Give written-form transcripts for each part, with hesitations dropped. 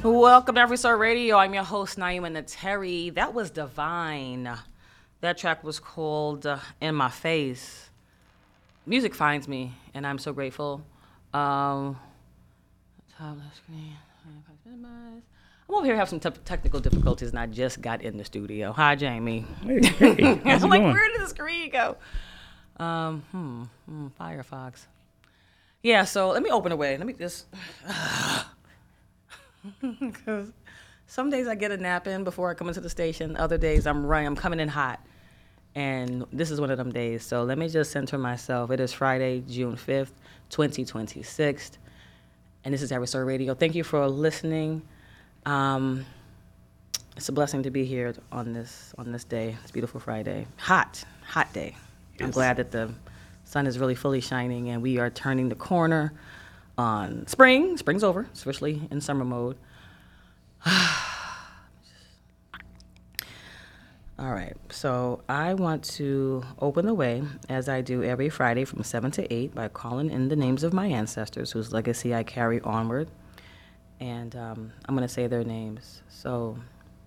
Welcome to Every Star Radio. I'm your host, Naima Nateri. That was divine. That track was called In My Face. Music finds me, and I'm so grateful. Top left screen. I'm over here having some technical difficulties, and I just got in the studio. Hi, Jamie. Hey, how's it I'm like, going? where did the screen go? Firefox. Yeah, so let me open away. Let me just... Because some days I get a nap in before I come into the station. Other days I'm running. I'm coming in hot. And this is one of them days. So let me just center myself. It is Friday, June 5th, 2026. And this is Every Star Radio. Thank you for listening. It's a blessing to be here on this day. It's a beautiful Friday. Hot day. Yes. I'm glad that the sun is really fully shining and we are turning the corner on spring. Spring's over. It's officially in summer mode. All right. So I want to open the way, as I do every Friday from 7 to 8, by calling in the names of my ancestors whose legacy I carry onward. And I'm going to say their names. So,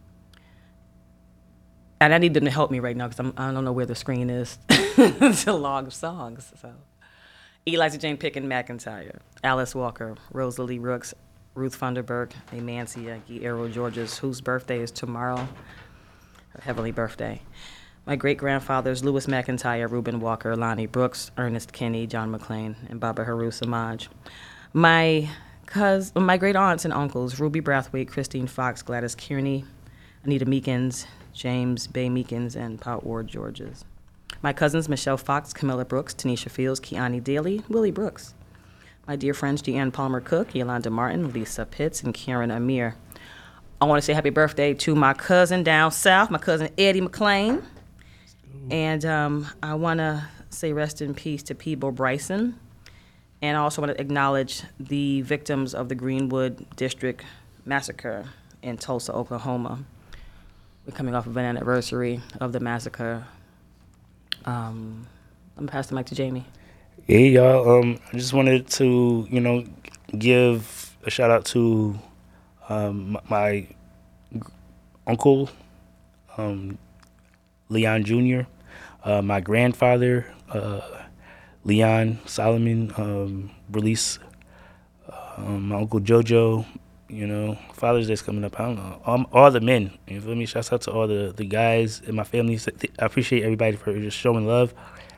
and I need them to help me right now because I don't know where the screen is to log songs. So, Eliza Jane Picken McIntyre, Alice Walker, Rosalie Rooks, Ruth Funderburg, Emancia Guerrero Georges, whose birthday is tomorrow, her heavenly birthday. My great-grandfathers, Louis McIntyre, Reuben Walker, Lonnie Brooks, Ernest Kinney, John McClain, and Baba Haru Samaj. My great-aunts and uncles, Ruby Brathwaite, Christine Fox, Gladys Kearney, Anita Meekins, James Bay Meekins, and Paul Ward Georges. My cousins, Michelle Fox, Camilla Brooks, Tanisha Fields, Kiani Daly, Willie Brooks. My dear friends, Deanne Palmer Cook, Yolanda Martin, Lisa Pitts, and Karen Amir. I want to say happy birthday to my cousin down south, my cousin Eddie McClain. And I want to say rest in peace to Peebo Bryson. And I also want to acknowledge the victims of the Greenwood District Massacre in Tulsa, Oklahoma. We're coming off of an anniversary of the massacre. I'm going to pass the mic to Jamie. Hey, y'all. I just wanted to, give a shout out to my uncle, Leon Jr., my grandfather, Leon Solomon, release, my uncle Jojo, Father's Day's coming up. I don't know. All the men, you feel me? Shouts out to all the guys in my family. I appreciate everybody for just showing love.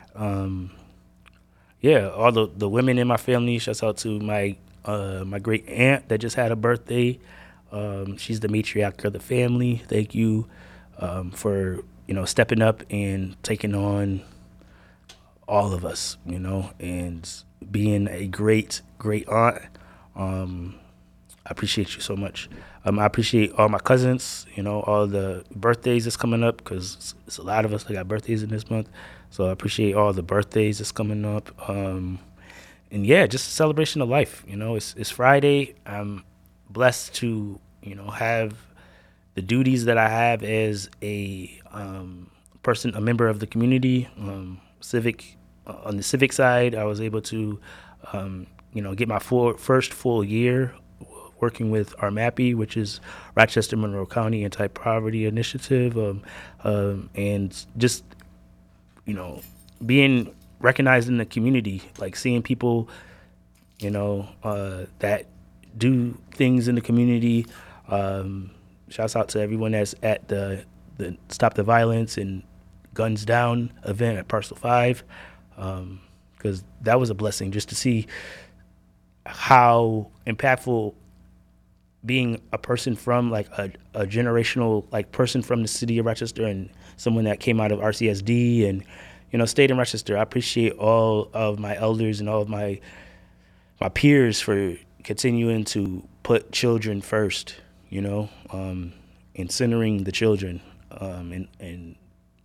All the women in my family. Shouts out to my great aunt that just had a birthday. She's the matriarch of the family. Thank you for stepping up and taking on all of us, and being a great aunt. I appreciate you so much. I appreciate all my cousins, all the birthdays that's coming up, because it's a lot of us that got birthdays in this month. So I appreciate all the birthdays that's coming up. And just a celebration of life. It's Friday. I'm blessed to, have the duties that I have as a person, a member of the community, civic. On the civic side, I was able to, get my first full year working with RMAPI, which is Rochester Monroe County Anti-Poverty Initiative, and just, being recognized in the community, like seeing people, that do things in the community. Shouts out to everyone that's at the Stop the Violence and Guns Down event at Parcel 5, because that was a blessing just to see how impactful being a person from like a generational person from the city of Rochester and someone that came out of RCSD and stayed in Rochester. I appreciate all of my elders and all of my peers for continuing to put children first, and centering the children, and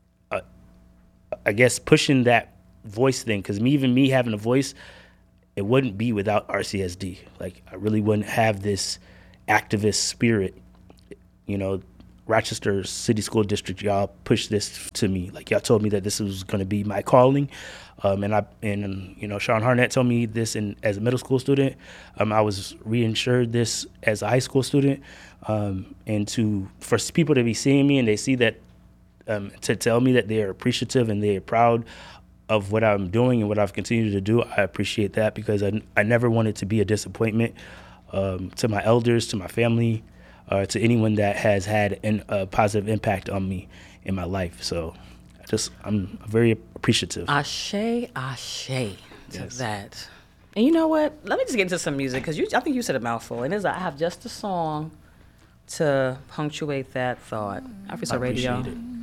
I guess pushing that voice thing, because me having a voice, it wouldn't be without RCSD. Like, I really wouldn't have this activist spirit, Rochester City School District, y'all pushed this to me. Like, y'all told me that this was going to be my calling. And you know, Sean Harnett told me this as a middle school student. I was reinsured this as a high school student. And for people to be seeing me and they see that, to tell me that they are appreciative and they are proud of what I'm doing and what I've continued to do, I appreciate that, because I never wanted to be a disappointment to my elders, to my family, to anyone that has had a positive impact on me in my life. So I'm very appreciative. Ashe, ashe to that. And you know what? Let me just get into some music, because I think you said a mouthful. And I have just a song to punctuate that thought. Africa Radio. Appreciate it.